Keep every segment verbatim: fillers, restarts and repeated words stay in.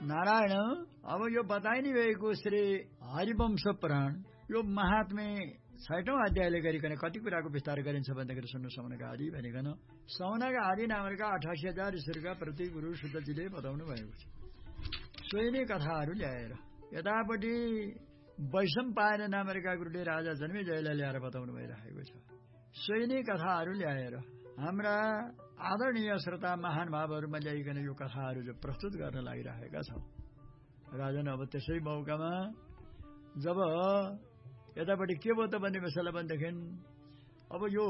नारायण अब यो बताइ नै भएको श्री हरिवंश पुराण यो महात्म्य छैटौं अध्यायले गरिकन कति कुराको विस्तार गरिन्छ भन्दाखेरि सुन्नु सौनका आदि भनिकन सौनका आदि नामका अठासी हजार ईश्वरका प्रति गुरु शुद्धजीले बताउनु भएको छ। सोही नै कथाहरू ल्याएर यतापट्टि वैषम पाएन नामका गुरुले राजा जन्मेजयलाई ल्याएर बताउनु भइरहेको छ। सोही नै कथाहरू ल्याएर हाम्रा आदरणीय श्रोता महान भावहरूमा ल्याइकन यो कथाहरू जो प्रस्तुत गर्न लागिरहेका छौं। राजन अब त्यसै मौकामा जब यतापट्टि के भयो त भन्ने मसला भनेदेखि अब यो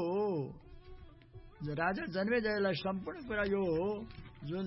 राजा जन्मेजयलाई सम्पूर्ण कुरा यो जुन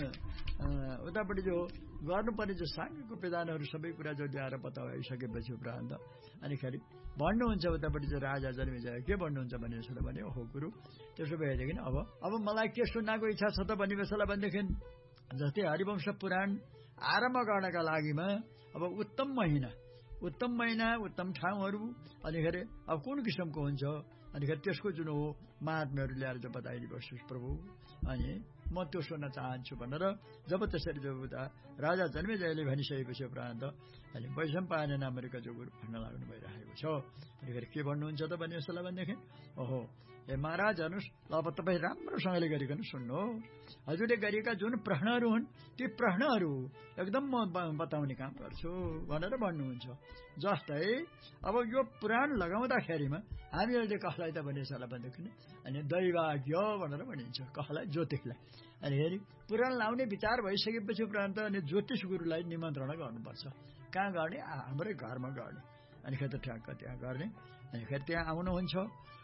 उतापट्टि जो गर्नुपर्ने जो साङ्गीको विधानहरू सबै कुरा जो ल्याएर बताइसकेपछि उपरान्त अनि खेरि भन्नुहुन्छ उतापट्टि जो राजा जन्मेजय के भन्नुहुन्छ भन्ने मसला भने हो गुरु त्यसो भएदेखि अब अब मलाई के सुन्नको इच्छा छ त भन्ने मसला भनेदेखि जस्तै हरिवंश पुराण आरम्भ गर्नका लागिमा अब उत्तम महिना उत्तम महिना उत्तम ठाउँहरू अनिखेरि अब कुन किसिमको हुन्छ अनिखेरि त्यसको जुन हो महात्म्यहरू ल्याएर जो बताइदिनुहोस् प्रभु अनि म त्यो सुन्न चाहन्छु भनेर जब त्यसरी जो राजा जन्मेजयले भनिसकेपछि उपरान्त अनि वैषम पाएन नामका जो गुरु भन्न लाग्नु भइरहेको छ। अनिखेरि के भन्नुहुन्छ त भन्ने यसलाई भनेदेखि ओहो हे महाराज हेर्नुहोस् अब तपाईँ राम्रोसँगले गरिकन सुन्नु हजुरले गरेका जुन प्रश्नहरू हुन् ती प्रश्नहरू एकदम म बताउने काम गर्छु भनेर भन्नुहुन्छ। जस्तै अब यो पुराण लगाउँदाखेरिमा हामीहरूले कसलाई त भन्ने यसलाई भनेदेखि अनि दैवाज्ञ भनेर भनिन्छ कसलाई ज्योतिषलाई अनि हेरी पुराण लाउने विचार भइसकेपछि उपरान्त अनि ज्योतिष गुरुलाई निमन्त्रणा गर्नुपर्छ। कहाँ गर्ने हाम्रै घरमा गर्ने अनि फेरि त ठ्याक्क त्यहाँ गर्ने अनि फेरि त्यहाँ आउनुहुन्छ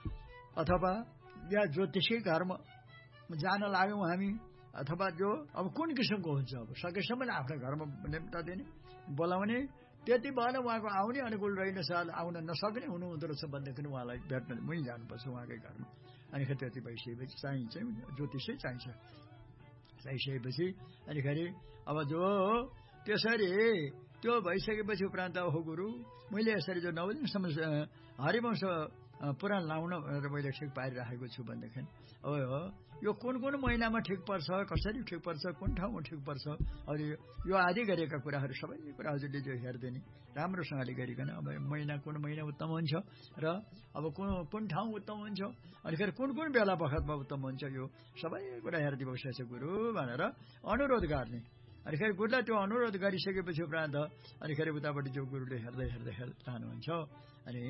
अथवा या ज्योतिषकै घरमा जान लाग्यौँ हामी अथवा जो अब कुन किसिमको हुन्छ अब सकेसम्म आफ्नो घरमा निम्ता दिने बोलाउने त्यति भएन उहाँको आउने अनुकूल रहेन साल आउन नसक्ने हुनुहुँदो रहेछ भनेदेखि उहाँलाई भेट्न मुही जानुपर्छ उहाँकै घरमा अनि फेरि त्यति भइसकेपछि चाहिन्छ ज्योतिषै चाहिन्छ। चाहिसकेपछि अनिखेरि अब जो त्यसरी त्यो भइसकेपछि उपरान्त हो गुरु मैले यसरी जो नौ दिनसम्म हरिवंश पुराण लाउन भनेर मैले ठिक पारिराखेको छु भनेदेखि अब यो कुन कुन महिनामा ठिक पर्छ कसरी ठिक पर्छ कुन ठाउँमा ठिक पर्छ अनि यो आदि गरेका कुराहरू सबै कुरा हजुरले जो हेर्दैन राम्रोसँगले गरिकन अब महिना कुन महिना उत्तम हुन्छ र अब कुन कुन ठाउँ उत्तम हुन्छ अनि फेरि कुन कुन बेला बखतमा उत्तम हुन्छ यो सबै कुरा हेरिदिनुहोस् गुरु भनेर अनुरोध गर्ने। अनि फेरि गुरुलाई त्यो अनुरोध गरिसकेपछि उपरान्त अनि फेरि उतापट्टि जो गुरुले हेर्दै हेर्दै हेर्दै जानुहुन्छ अनि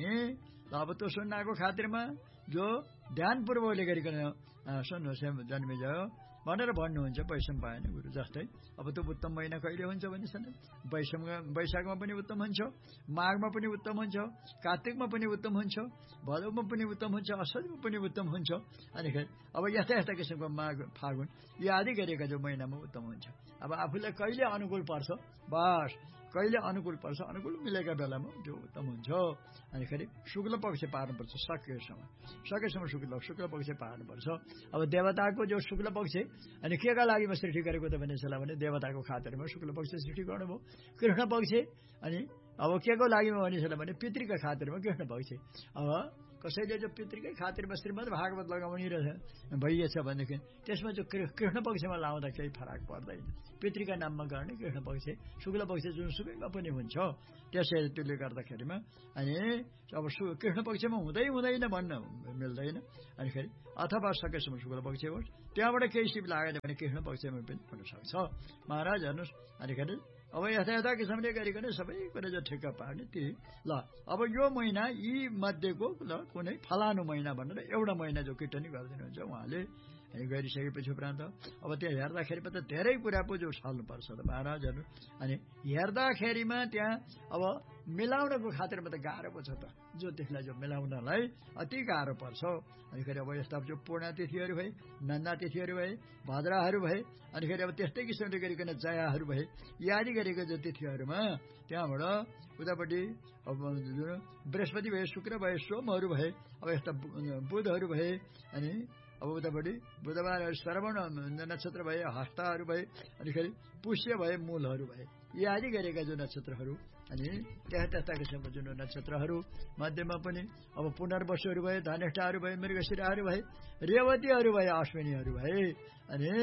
अब त्यो सुन्नको खातिरमा जो ध्यानपूर्वकले गरिकन सुन्नुहोस् जन्मेजय भनेर भन्नुहुन्छ वैषम पाएन गुरु। जस्तै अब त्यो उत्तम महिना कहिले हुन्छ भनिसक्छ वैषम वैशाखमा पनि उत्तम हुन्छ माघमा पनि उत्तम हुन्छ कार्तिकमा पनि उत्तम हुन्छ भदौमा पनि उत्तम हुन्छ असोजमा पनि उत्तम हुन्छ अनि फेरि अब यस्ता यस्ता किसिमको माघ फागुन यो आदि गरेका जो महिनामा उत्तम हुन्छ। अब आफूलाई कहिले अनुकूल पर्छ बस कहिले अनुकूल पर्छ अनुकूल मिलेका बेलामा त्यो उत्तम हुन्छ। अनि फेरि शुक्ल पक्ष पार्नुपर्छ सकेसम्म सकेसम्म शुक्ल शुक्ल पक्ष पार्नुपर्छ। अब देवताको जो शुक्ल पक्ष अनि के का लागि सृष्टि गरेको त भन्ने सल्लाह भने देवताको खातिरमा शुक्ल पक्ष सृष्टि गर्नुभयो कृष्ण पक्ष अनि अब के को लागि भनिसक्यो भने पितृका खातिरमा कृष्ण पक्ष। अब कसैले जो पितृकै खातिरमा श्रीमद् भागवत लगाउने रहेछ भइएछ भनेदेखि त्यसमा जो कृष्ण पक्षमा लाउँदा केही फरक पर्दैन पितृका नाममा गर्ने कृष्ण पक्ष शुक्ल पक्ष जुन सुकैमा पनि हुन्छ त्यसैले त्यसले गर्दाखेरिमा अनि अब कृष्ण पक्षमा हुँदै हुँदैन भन्न मिल्दैन। अनि फेरि अथवा सकेसम्म शुक्ल पक्ष होस् त्यहाँबाट केही सिप लागेन भने कृष्ण पक्षमा पनि हुन सक्छ महाराज हेर्नुहोस्। अनि फेरि अब यस्ता यस्ता किसिमले गरिकन सबै कुरा जो ठिक्क पार्ने ती ल अब यो महिना यी मध्येको ल कुनै फलानु महिना भनेर एउटा महिना जो किटनी गरिदिनुहुन्छ उहाँले अनि गरिसकेपछि उपरान्त अब त्यो हेर्दाखेरिमा त धेरै कुरा पो जो छल्नुपर्छ त महाराजहरू। अनि हेर्दाखेरिमा त्यहाँ अब मिलाउनको खातिरमा त गाह्रो पो छ त ज्योतिषलाई जो मिलाउनलाई अति गाह्रो पर्छ। अनि फेरि अब यस्ता जो पूर्ण तिथिहरू भए नन्दा तिथिहरू भए भद्राहरू भए अनि फेरि अब त्यस्तै किसिमले गरिकन जयाहरू भए यादि गरेको जो तिथिहरूमा त्यहाँबाट उतापट्टि अब जुन बृहस्पति भए शुक्र भए सोमहरू भए अब यस्ता बुधहरू भए अनि अब उतापट्टि बुधबार श्रवण नक्षत्र भए हस्ताहरू भए अनि फेरि पुष्य भए मूलहरू भए यी आदि गरेका जो नक्षत्रहरू अनि त्यहाँ त्यस्ता किसिमको जुन नक्षत्रहरू मध्यमा पनि अब पुनर्वसुहरू भए धनिष्ठाहरू भए मृगशिराहरू भए रेवतीहरू भए अश्विनीहरू भए अनि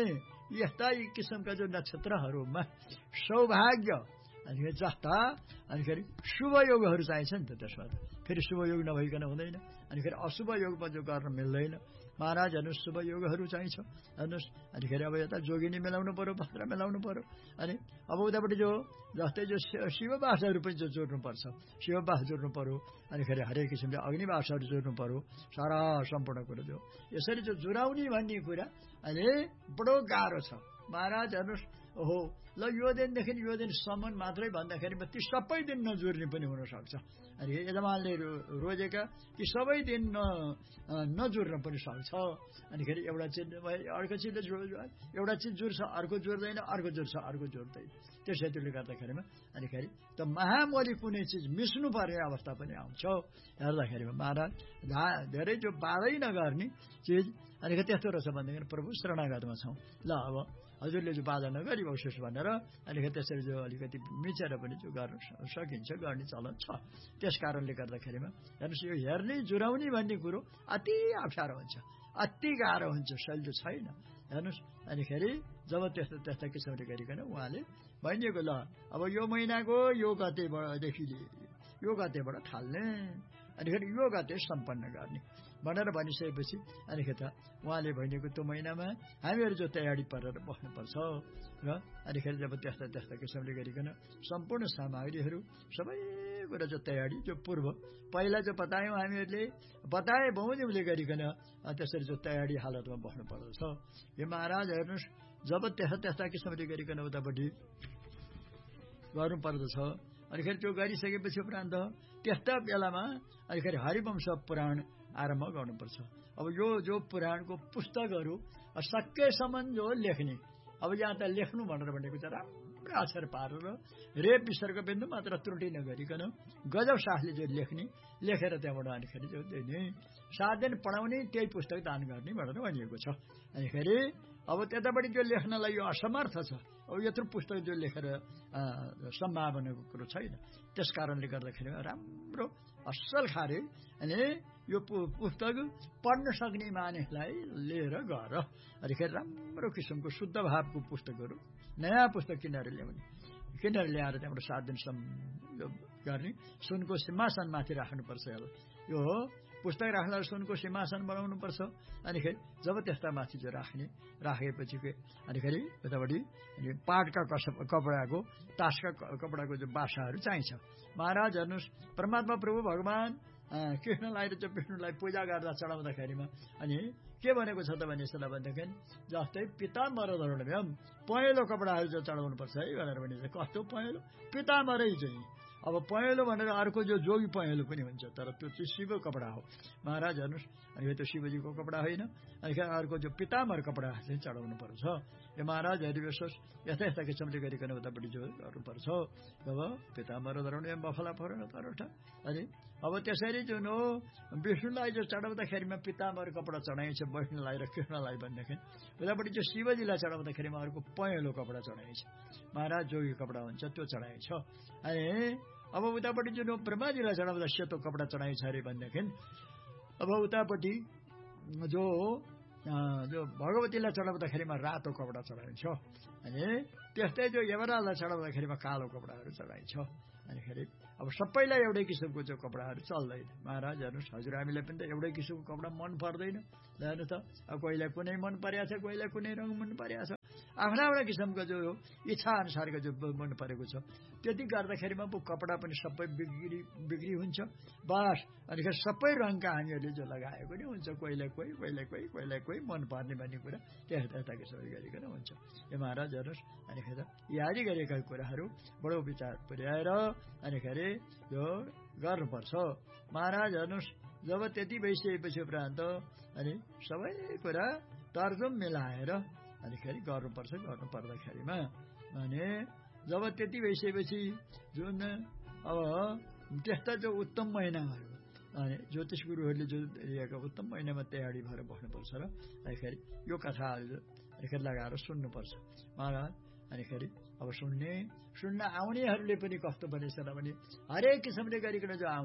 यस्ता यी किसिमका जो नक्षत्रहरूमा सौभाग्य अनि जस्ता अनि फेरि शुभ योगहरू चाहिन्छ नि त। त्यसमा फेरि शुभ योग नभइकन हुँदैन। अनि फेरि अशुभ योगमा जो गर्न मिल्दैन। महाराज हेर्नुहोस् शुभ योगहरू चाहिन्छ हेर्नुहोस्। अनिखेरि अब यता जोगिनी मिलाउनु पर्यो, भद्र मिलाउनु पर्यो। अनि अब उतापट्टि जो जस्तै जो शिववासहरू पनि जो जोड्नुपर्छ, शिववास जोड्नु पर्यो। अनिखेरि हरेक किसिमले अग्निवासहरू जोड्नु पर्यो। सारा सम्पूर्ण कुरो जो यसरी जो जुराउने भन्ने कुरा अहिले बडो गाह्रो छ। महाराज हेर्नुहोस्, ओहो ल यो दिनदेखि यो दिनसम्म मात्रै भन्दाखेरि ती सबै दिन नजुर्ने पनि हुनसक्छ। अनि यजमानले रोजेका ती सबै दिन न नजुर्न पनि सक्छ। अनिखेरि एउटा चिज अर्को चिजले एउटा चिज जुर्छ, अर्को जोड्दैन, अर्को जुर्छ, अर्को जोड्दैन। त्यसैले गर्दाखेरिमा अनिखेरि त महामोली कुनै चिज मिस्नु पर्ने अवस्था पनि आउँछ। हेर्दाखेरिमा महाराज धेरै जो बाधै नगर्ने चिज अनिखेरि त्यस्तो रहेछ भनेदेखि प्रभु शरणागतमा छौँ। ल अब हजुरले जो बाधा नगरी बसोस् भनेर अलिकति त्यसरी जो अलिकति मिचेर पनि जो गर्न सकिन्छ, गर्ने चलन छ। त्यस कारणले गर्दाखेरिमा हेर्नुहोस् यो हेर्ने जुराउने भन्ने कुरो अति अप्ठ्यारो हुन्छ, अति गाह्रो हुन्छ, सजिलो छैन। हेर्नुहोस् अनिखेरि जब त्यस्तो त्यस्ता किसिमले गरिकन उहाँले भनिएको ल अब यो महिनाको यो गतेदेखि यो गतेबाट थाल्ने अनिखेरि यो गते सम्पन्न गर्ने भनेर भनिसकेपछि अनिखेरि त उहाँले भनिएको त्यो महिनामा हामीहरू जो तयारी परेर बस्नुपर्छ र अनिखेरि जब त्यस्ता त्यस्ता किसिमले गरिकन सम्पूर्ण सामग्रीहरू सबै कुरा जो तयारी जो पूर्व पहिला जो बतायौँ हामीहरूले बताए बमोजिमले गरिकन त्यसरी जो तयारी हालतमा बस्नु पर्दछ। यो महाराज हेर्नुहोस् जब त्यस्ता त्यस्ता किसिमले गरिकन उतापट्टि गर्नु पर्दछ अनिखेरि त्यो गरिसकेपछि उपरान्त त्यस्ता बेलामा अनिखेरि हरिवंश पुराण आरम्भ गर्नुपर्छ। अब यो जो पुराणको पुस्तकहरू सकेसम्म जो लेख्ने अब यहाँ त लेख्नु भनेर भनेको चाहिँ राम्रो अक्षर पारेर रेप विसर्ग बिन्दु मात्र त्रुटि नगरिकन गजब साथले जो लेख्ने लेखेर त्यहाँबाट अनिखेरि जो दिने सात दिन पढाउने त्यही पुस्तक दान गर्ने भनेर भनिएको छ। अनिखेरि अब त्यतापट्टि जो लेख्नलाई यो असमर्थ छ, अब यत्रो पुस्तक जो लेखेर सम्भावनाको कुरो छैन। त्यस कारणले गर्दाखेरि राम्रो असल खाले अनि यो पुस्तक पढ्न सक्ने मानिसलाई लिएर गएर अनिखेरि राम्रो किसिमको शुद्ध भावको पुस्तकहरू नयाँ पुस्तक किनेर ल्याउने किनेर ल्याएर त्यहाँबाट सात दिनसम्म गर्ने सुनको सिंहासनमाथि राख्नुपर्छ। यो पुस्तक राख्दा सुनको सिंहासन बनाउनुपर्छ। अनिखेरि जब त्यस्ता माथि जो राख्ने राखेपछि अनिखेरि यतापट्टि अनि पाटका कपडाको तासका कपडाको जो बासाहरू चाहिन्छ। महाराज हेर्नुहोस् परमात्मा प्रभु भगवान कृष्णलाई र जो विष्णुलाई पूजा गर्दा चढाउँदाखेरिमा अनि के भनेको छ त भने यसलाई भन्दाखेरि जस्तै पिताम्बर धर्म पहेँलो कपडाहरू जो चढाउनुपर्छ है भनेर भने कस्तो पहेँलो पिताम्बरै चाहिँ अब पहेँलो भनेर अर्को जो जोगी पहेँलो पनि हुन्छ तर त्यो चाहिँ शिव कपडा हो। महाराज हेर्नुहोस् अनि त्यो शिवजीको कपडा होइन। अनि अर्को जो पिताम्बर कपडा चाहिँ चढाउनु पर्छ। यो महाराज हेरिबसोस् यस्ता यस्ता किसिमले गरिकन उतापट्टि जो गर्नुपर्छ। अब पिताम्बर धराउने बफला फरेन तरोठा अनि अब त्यसरी जुन हो विष्णुलाई जो चढाउँदाखेरिमा पिताम्बर कपडा चढाइन्छ वैष्णुलाई र कृष्णलाई भनेदेखि उतापट्टि जो शिवजीलाई चढाउँदाखेरिमा अर्को पहेँलो कपडा चढाइन्छ। महाराज जोगी कपडा हुन्छ त्यो चढाइन्छ। अनि अब उतापट्टि जुन ब्रह्माजीलाई चढाउँदा सेतो कपडा चढाइन्छ अरे भनेदेखि अब उतापट्टि जो जो भगवतीलाई चढाउँदाखेरिमा रातो कपडा चढाइन्छ। अनि त्यस्तै जो यमराजलाई चढाउँदाखेरिमा कालो कपडाहरू चढाइन्छ। अनिखेरि अब सबैलाई एउटै किसिमको जो कपडाहरू चल्दैन। महाराज हेर्नुहोस् हजुर हामीलाई पनि त एउटै किसिमको कपडा मन पर्दैन हेर्नु त। अब कोहीलाई कुनै मन परेको छ, कोहीलाई कुनै रङ मन परेको छ, आफ्ना आफ्ना किसिमको जो इच्छा अनुसारको जो मन परेको छ त्यति गर्दाखेरिमा पो कपडा पनि सबै बिग्री बिग्री हुन्छ बस। अनिखेरि सबै रङका हामीहरूले जो लगाएको नि हुन्छ कोहीलाई कोही कोहीलाई कोही कोहीलाई कोही मन पर्ने भन्ने कुरा त्यस्ता यस्ता किसिमले गरिकन हुन्छ। यो महाराज हेर्नुहोस् अनिखेरि यादी गरेका कुराहरू बडो विचार पुर्याएर अनिखेरि यो गर्नुपर्छ। महाराज हेर्नुहोस् जब त्यति भइसकेपछि उपरान्त अनि सबै कुरा तर्जुम मिलाएर अनिखेरि गर्नुपर्छ। गर्नु पर्दाखेरिमा अनि जब त्यति भइसकेपछि जुन अब त्यस्ता जो उत्तम महिनाहरू अनि ज्योतिष गुरुहरूले जो दिएका उत्तम महिनामा तयारी भएर बस्नुपर्छ र अनिखेरि यो कथाहरू अनिखेरि लगाएर सुन्नुपर्छ। महाराज अनिखेरि अब सुन्ने सुन्न आउनेहरूले पनि कस्तो बनेछ भने हरेक किसिमले गरिकन जो आउने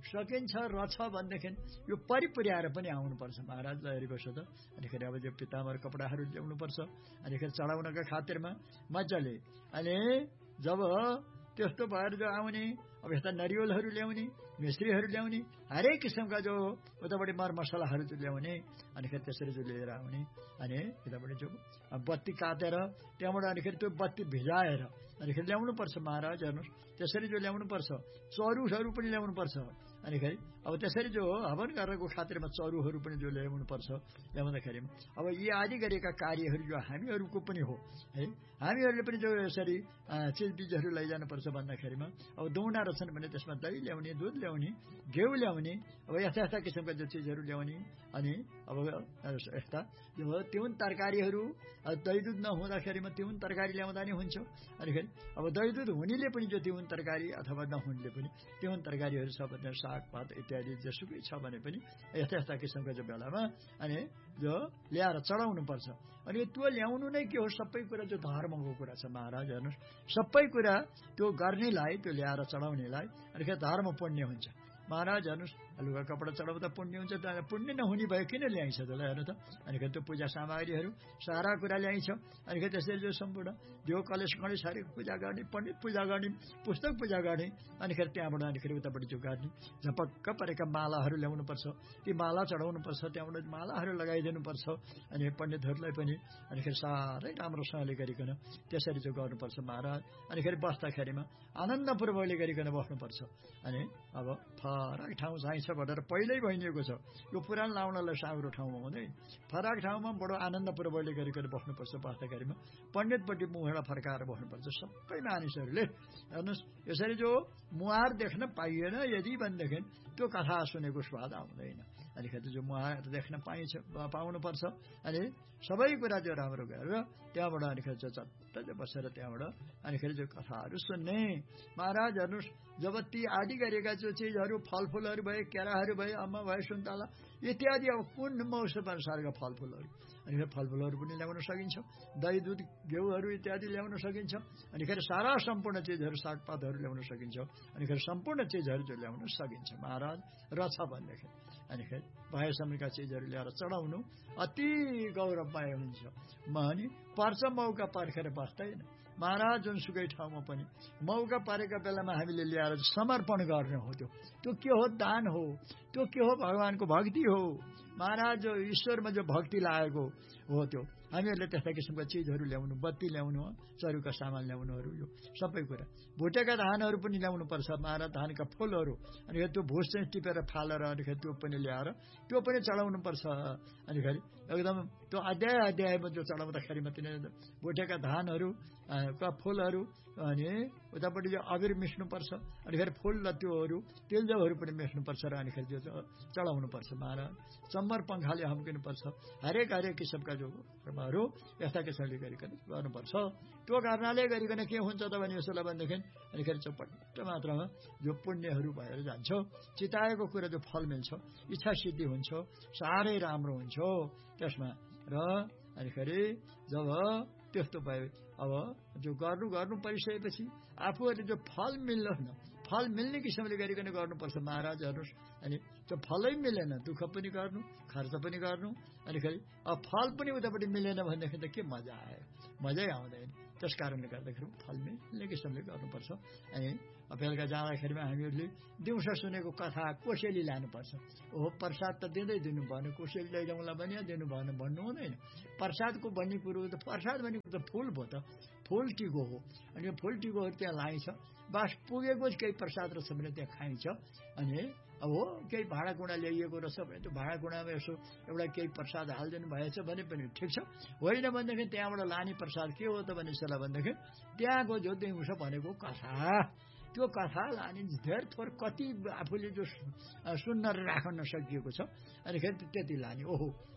सकिन्छ रहेछ भनेदेखि यो परिपुर्याएर पनि आउनुपर्छ महाराजलाई हेरेको त अनिखेरि अब यो पिताम्बर कपडाहरू ल्याउनुपर्छ अनिखेरि चढाउनका खातिरमा मजाले अनि जब त्यस्तो भएर जो आउने अब यस्ता नरिवलहरू ल्याउने मिश्रीहरू ल्याउने हरेक किसिमका जो उतापट्टि मरमसलाहरू जो ल्याउने अनिखेरि त्यसरी जो लिएर आउने अनि यतापट्टि जो बत्ती काटेर त्यहाँबाट अनिखेरि त्यो बत्ती भिजाएर अनिखेरि ल्याउनुपर्छ महाराज हेर्नुहोस् त्यसरी जो ल्याउनुपर्छ चरुहरू पनि ल्याउनुपर्छ अनिखेरि अब त्यसरी जो हवन गर्नको खातिरमा चरुहरू पनि जो ल्याउनुपर्छ ल्याउँदाखेरि अब यी आदि गरेका कार्यहरू जो हामीहरूको पनि हो है हामीहरूले पनि जो यसरी चिजबिजहरू लैजानुपर्छ भन्दाखेरिमा अब दौना रहेछन् भने त्यसमा दही ल्याउने दुध ल्याउने घिउ ल्याउने अब यस्ता यस्ता किसिमका जो चिजहरू ल्याउने अनि अब यस्ता जो तिउन तरकारीहरू दही दुध नहुँदाखेरिमा तिउन तरकारी ल्याउँदा नै हुन्छ अनिखेरि अब दही दुध हुनेले पनि जो तिउन तरकारी अथवा नहुनेले पनि तिउन तरकारीहरू छ भने सागपात इत्यादि जेसुकै छ भने पनि यस्ता यस्ता किसिमका जो बेलामा अनि जो ल्याएर चढाउनुपर्छ अनि त्यो ल्याउनु नै के हो सबै कुरा जो धर्मको कुरा छ महाराज हेर्नुहोस् सबै कुरा त्यो गर्नेलाई त्यो ल्याएर चढाउनेलाई अनि धर्म पुण्य हुन्छ महाराज हेर्नुहोस् लुगा कपडा चढाउँदा पुण्य हुन्छ पुण्य नहुने भयो किन ल्याइन्छ त्यसलाई हेर्नु त अनि त्यो पूजा सामग्रीहरू सारा कुरा ल्याइन्छ अनि त्यसरी जो सम्पूर्ण जो कलेश गणेश हरेक पूजा गर्ने पण्डित पूजा गर्ने पुस्तक पूजा गर्ने अनिखेरि त्यहाँबाट अनिखेरि उतापट्टि जो गर्ने झपक्क परेका मालाहरू ल्याउनुपर्छ ती माला चढाउनुपर्छ त्यहाँबाट मालाहरू लगाइदिनुपर्छ अनि पण्डितहरूलाई पनि अनिखेरि साह्रै राम्रोसँगले गरिकन त्यसरी जो गर्नुपर्छ महाराज अनिखेरि बस्दाखेरिमा आनन्दपूर्वकले गरिकन बस्नुपर्छ अनि अब फरक ठाउँ चाहिन्छ भनेर पहिल्यै भनिएको छ यो पुराण लाउनलाई साग्रो ठाउँमा हुँदैन फरक ठाउँमा बडो आनन्दपूर्वकले गरिकन बस्नुपर्छ बस्दाखेरिमा पण्डितपट्टि मुहाडा फर्काएर बस्नुपर्छ सबै मानिसहरूले हेर्नुहोस् यसरी जो मुहार देख्न पाइएन यदि भनेदेखि त्यो कथा सुनेको स्वाद आउँदैन अनिखेरि जो मुहार देख्न पाइन्छ पाउनुपर्छ अनि सबै कुरा जो राम्रो गरेर त्यहाँबाट अनिखेरि जो चट्ट बसेर त्यहाँबाट अनिखेरि जो कथाहरू सुन्ने महाराज हेर्नुहोस् जब ती आदि गरेका जो चिजहरू फलफुलहरू भए केराहरू भए अम्मा भए सुन्तला इत्यादि अब कुन मौसम अनुसारका फलफुलहरू अनि फलफुलहरू पनि ल्याउन सकिन्छ दही दुध घिउहरू इत्यादि ल्याउन सकिन्छ अनिखेरि सारा सम्पूर्ण चिजहरू सागपातहरू ल्याउन सकिन्छ अनिखेरि सम्पूर्ण चिजहरू जो ल्याउन सकिन्छ महाराज रहेछ भनेदेखि अनिखेरि भएसम्मका चिजहरू ल्याएर चढाउनु अति गौरवमय हुन्छ म अनि पर्छ मौका पर्खेर बस्दैन महाराज जुनसुकै ठाउँमा पनि मौका परेका बेलामा हामीले ल्याएर समर्पण गर्ने हो त्यो त्यो के हो दान हो त्यो के हो भगवानको भक्ति हो महाराज जो ईश्वरमा जो भक्ति लागेको हो त्यो हामीहरूले त्यस्ता किसिमका चिजहरू ल्याउनु बत्ती ल्याउनु चरुका सामान ल्याउनुहरू यो सबै कुरा भुटेका धानहरू पनि ल्याउनुपर्छ महाराज धानका फुलहरू अनि त्यो भुस चाहिँ टिपेर फालेर अनिखेरि त्यो पनि ल्याएर त्यो पनि चढाउनुपर्छ अनिखेरि एकदम त्यो अध्याय अध्यायमा जो चढाउँदाखेरिमा तिनीहरू भुटेका धानहरू का फुलहरू अनि उतापट्टि जो अबिर मिस्नुपर्छ अनिखेरि फुल र त्योहरू तेलजहरू पनि मिस्नुपर्छ र अनिखेरि जो चढाउनुपर्छ महाराज चम्बर पङ्खाले हम्किनुपर्छ हरेक हरेक किसिमका जो कर्महरू यस्ता किसिमले गरिकन गर्नुपर्छ त्यो गर्नाले गरिकन के हुन्छ त भने यसोलाई भनेदेखि अनिखेरि चपट्ट मात्रामा जो पुण्यहरू भएर जान्छ चिताएको कुरा जो फल मिल्छ इच्छा सिद्धि हुन्छ साह्रै राम्रो हुन्छ त्यसमा र अनिखेरि जब त्यस्तो भयो अब जो गर्नु गर्नु परिसकेपछि आफूहरूले जो फल मिल्दैन फल मिल्ने किसिमले गरिकन गर्नुपर्छ महाराज हेर्नुहोस् अनि त्यो फलै मिलेन दुःख पनि गर्नु खर्च पनि गर्नु अनिखेरि अब फल पनि उतापट्टि मिलेन भनेदेखि त के मजा आयो मजै आउँदैन त्यस कारणले गर्दाखेरि फल मिल्ने किसिमले गर्नुपर्छ अनि बेलुका जाँदाखेरिमा हामीहरूले दिउँसो सुनेको कथा कोसेली लानुपर्छ ओहो प्रसाद त दिँदै दिनु भएन कोसेली लैजाउँला भने दिनु भएन भन्नु हुँदैन प्रसादको भन्ने कुरो त प्रसाद भन्ने कुरो त फुल भयो त फुल टिको हो अनि फुल टिकोहरू त्यहाँ लाइन्छ बास पुगेको केही प्रसाद रहेछ भने त्यहाँ खाइन्छ अनि अब हो केही भाँडाकुँडा ल्याइएको रहेछ भने त्यो भाँडाकुँडामा यसो एउटा केही प्रसाद हालिदिनु भएछ भने पनि ठिक छ होइन भनेदेखि त्यहाँबाट लाने प्रसाद के हो त भने यसलाई भनेदेखि त्यहाँको जो दिउँसो भनेको कथा त्यो कथा लाने धेर थोर कति आफूले जो सुन्न राख्न सकिएको छ अनि फेरि त्यति लाने ओहो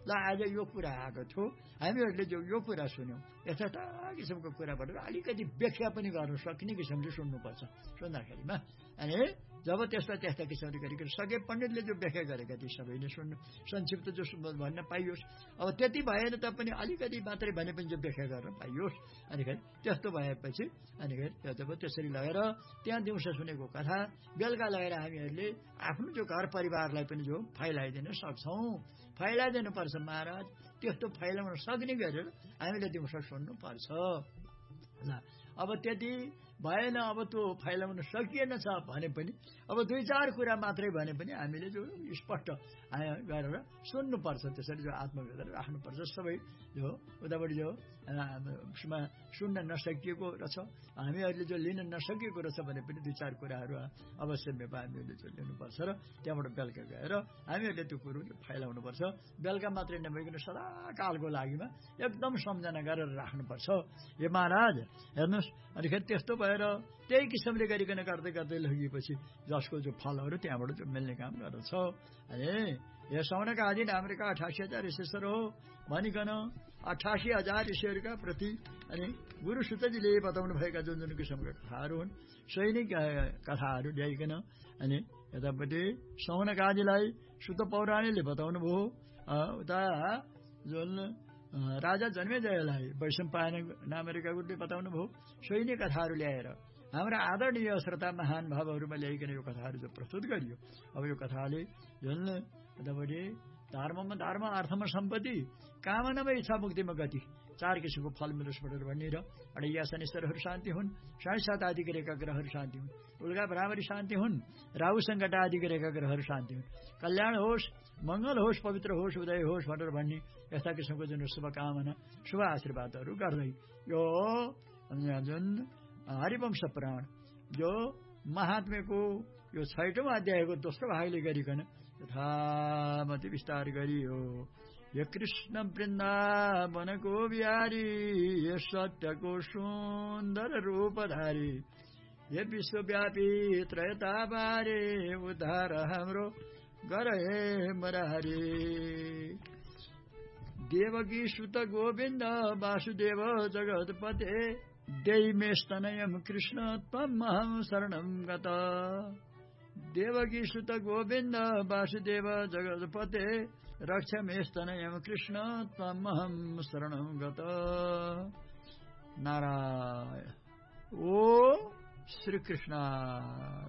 ल आज यो कुरा आएको थियो, हामीहरूले जो यो कुरा सुन्यौँ यस्ता किसिमको कुराबाट अलिकति व्याख्या पनि गर्न सक्ने किसिमले सुन्नुपर्छ सुन्दाखेरिमा। अनि जब त्यस्ता त्यस्ता किसिमले गरिकन सके पण्डितले जो व्याख्या गरेका ती सबैले सुन्नु, संक्षिप्त जो भन्न पाइयोस्। अब त्यति भएन त पनि अलिकति मात्रै भने पनि जो व्याख्या गर्न पाइयोस्। अनिखेरि त्यस्तो भएपछि अनिखेरि जब त्यसरी लगेर त्यहाँ दिउँसो सुनेको कथा बेलुका लगेर हामीहरूले आफ्नो जो घर परिवारलाई पनि जो फैलाइदिन सक्छौँ। फैलाइदिनुपर्छ महाराज। त्यस्तो फैलाउन सक्ने गरेर हामीले दिउँसो सुन्नुपर्छ। ल अब त्यति भएन, अब त्यो फैलाउन सकिएन छ भने पनि अब दुई चार कुरा मात्रै भने पनि हामीले जो स्पष्ट गरेर सुन्नुपर्छ। त्यसरी जो आत्मवेदना राख्नुपर्छ। सबै जो उताबाट जो सुन्न नसकिएको रहेछ, हामीहरूले जो लिन नसकेको रहेछ भने पनि दुई चार कुराहरू अवश्य हामीले जो लिनुपर्छ र त्यहाँबाट बेलुका गएर हामीहरूले त्यो कुरो फैलाउनुपर्छ। बेलुका मात्रै नभइकन सदाकालको लागिमा एकदम सम्झना गरेर राख्नुपर्छ। हे महाराज हेर्नुहोस्, अनिखेरि त्यस्तो भएर त्यही किसिमले गरिकन गर्दै गर्दै लगिएपछि जसको जो फलहरू त्यहाँबाट जो मिल्ने काम गर्दछ। अनि यो सौनका आदि नामका अठासी हजार ऋषिश्वर हो भनिकन अठासी हजार ऋषिहरूका प्रति अनि गुरु सुतजीले बताउनु भएका जुन जुन किसिमका कथाहरू हुन् सोही नै कथाहरू ल्याइकन अनि यतापट्टि सौनका आदिलाई सुत पौराणीले बताउनु भयो। उता जुन राजा जन्मेजयलाई वैशम्पायन नामका गुरुले बताउनु भयो। सोही नै कथाहरू ल्याएर हाम्रा आदरणीय श्रोता महान भावहरूमा ल्याइकन यो कथाहरू जो प्रस्तुत गरियो। अब यो कथाले जुन यतापट्टि धर्ममा धर्म, अर्थमा सम्पत्ति, कामनामा इच्छा, मुक्तिमा गति, चार किसिमको फल मिलोस् भनेर भनिएर अडैया शनिश्चरहरू शान्ति हुन्, साढे सात आदि गरेका ग्रहहरू शान्ति हुन्, उल्का भ्रामरी शान्ति हुन्, राहु सङ्कट आदि गरेका ग्रहहरू शान्ति हुन्, कल्याण होस्, मङ्गल होस्, पवित्र होस्, उदय होस् भनेर भन्ने यस्ता किसिमको जुन शुभकामना शुभ आशीर्वादहरू गर्दै यो जुन हरिवंश पुराण जो महात्म्यको यो छैटौं अध्यायको दोस्रो भागले गरिकन यथामति विस्तार गरियो। ये कृष्ण वृन्दावनको बिहारी, ये सत्यको सुन्दर रूपधारी, ये विश्वव्यापी त्रयताबारे, उद्धार हाम्रो गर हे मुरारी। देवकी सुत गोविन्द वासुदेव जगत्पते, देहि मे स्तनयं कृष्ण त्वमहं शरणं गता। देवकी सुत गोविन्द वासुदेव जगत्पते, रक्ष मे स्तनयं कृष्ण त्वमहं शरणं गता। नारायण। ओ श्री कृष्ण।